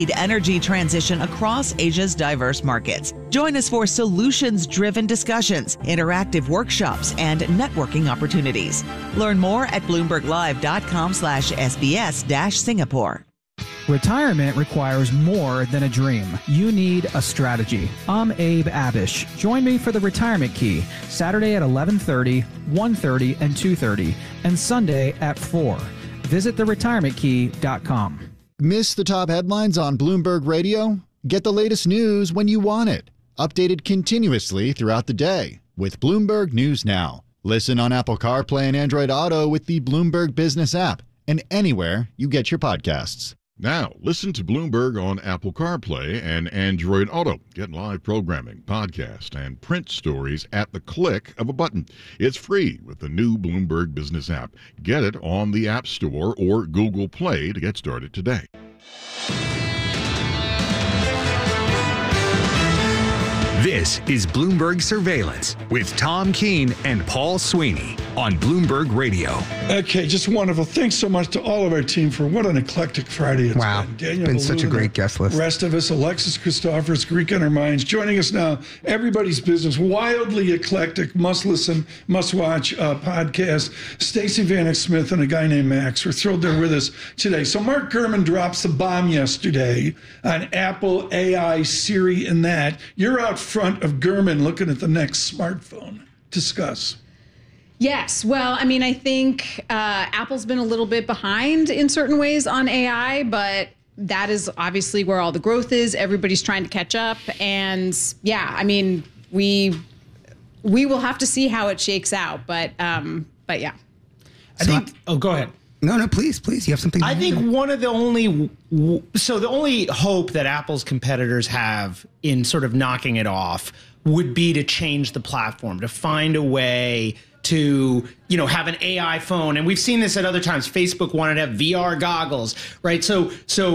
energy transition across Asia's diverse markets. Join us for solutions-driven discussions, interactive workshops, and networking opportunities. Learn more at bloomberglive.com/SBS-Singapore. Retirement requires more than a dream. You need a strategy. I'm Abe Abish. Join me for the Retirement Key, Saturday at 11:30, 1:30, and 2:30, and Sunday at 4. Visit theretirementkey.com. Miss the top headlines on Bloomberg Radio? Get the latest news when you want it. Updated continuously throughout the day with Bloomberg News Now. Listen on Apple CarPlay and Android Auto with the Bloomberg Business app and anywhere you get your podcasts. Now, listen to Bloomberg on Apple CarPlay and Android Auto. Get live programming, podcast, and print stories at the click of a button. It's free with the new Bloomberg Business app. Get it on the App Store or Google Play to get started today. This is Bloomberg Surveillance with Tom Keene and Paul Sweeney on Bloomberg Radio. Okay, just wonderful. Thanks so much to all of our team for what an eclectic Friday it's been. Daniel been Boulou such a great guest list. Rest of us, Alexis Christophers, Greek on Our Minds, joining us now. Everybody's Business, wildly eclectic, must-listen, must-watch podcast. Stacey Vanek Smith and a guy named Max. We're thrilled they're with us today. So Mark Gurman drops the bomb yesterday on Apple, AI, Siri, and that. You're out front of Gurman looking at the next smartphone. Discuss. Yes. Well, I mean, I think Apple's been a little bit behind in certain ways on AI, but that is obviously where all the growth is. Everybody's trying to catch up. And yeah, I mean, we will have to see how it shakes out. But yeah. I think, go ahead. No, please. You have something. I think one of the only hope that Apple's competitors have in sort of knocking it off would be to change the platform, to find a way to, have an AI phone. And we've seen this at other times. Facebook wanted to have VR goggles, right? So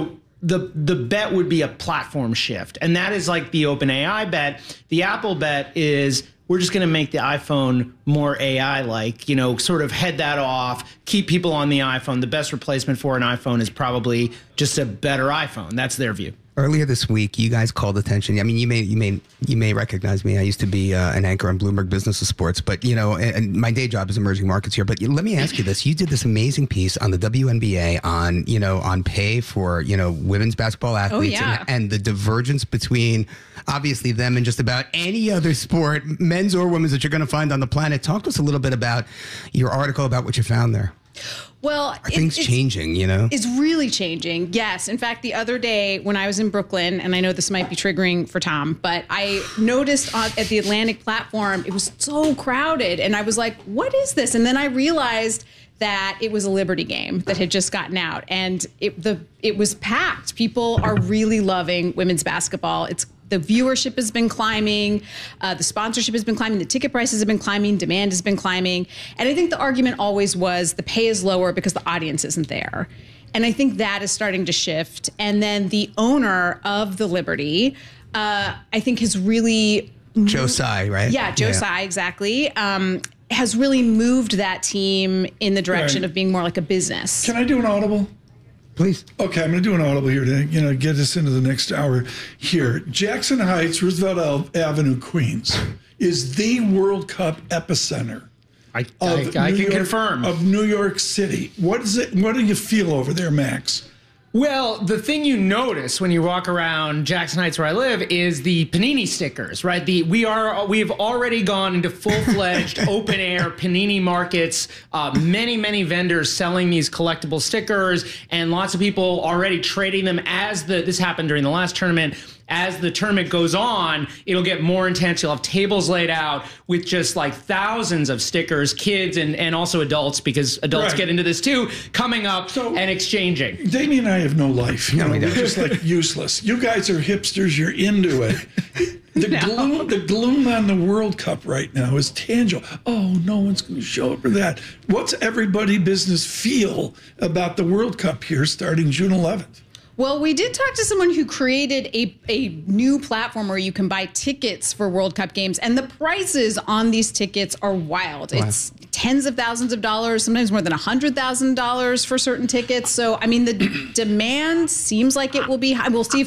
the bet would be a platform shift. And that is like the OpenAI bet. The Apple bet is we're just going to make the iPhone more AI-like, sort of head that off, keep people on the iPhone. The best replacement for an iPhone is probably just a better iPhone. That's their view. Earlier this week, you guys called attention. I mean, you may recognize me. I used to be an anchor on Bloomberg Business of Sports, but and my day job is emerging markets here. But let me ask you this: you did this amazing piece on the WNBA on pay for women's basketball athletes and the divergence between obviously them and just about any other sport, men's or women's, that you're going to find on the planet. Talk to us a little bit about your article, about what you found there. Well, are things changing, It's really changing, yes. In fact, the other day when I was in Brooklyn, and I know this might be triggering for Tom, but I noticed at the Atlantic platform, it was so crowded. And I was like, what is this? And then I realized that it was a Liberty game that had just gotten out. And it was packed. People are really loving women's basketball. The viewership has been climbing, the sponsorship has been climbing, the ticket prices have been climbing, demand has been climbing. And I think the argument always was the pay is lower because the audience isn't there. And I think that is starting to shift. And then the owner of the Liberty, I think has really... Joe Tsai, right? Yeah, Joe Tsai, exactly. Has really moved that team in the direction of being more like a business. Can I do an audible? Please. Okay, I'm going to do an audible here to get us into the next hour here. Jackson Heights, Roosevelt Avenue, Queens, is the World Cup epicenter. I can confirm. Of New York City. What is it? What do you feel over there, Max? Well, the thing you notice when you walk around Jackson Heights, where I live, is the Panini stickers, right? We have already gone into full-fledged open-air Panini markets. Many vendors selling these collectible stickers, and lots of people already trading them this happened during the last tournament. As the tournament goes on, it'll get more intense. You'll have tables laid out with just like thousands of stickers, kids and also adults, because adults get into this too, coming up and exchanging. Damien and I have no life. We're just like useless. You guys are hipsters. You're into it. The gloom on the World Cup right now is tangible. Oh, no one's going to show up for that. What's everybody business feel about the World Cup here starting June 11th? Well, we did talk to someone who created a new platform where you can buy tickets for World Cup games, and the prices on these tickets are wild. Wow. It's tens of thousands of dollars, sometimes more than $100,000 for certain tickets. So, I mean, the demand seems like it will be high. We'll see if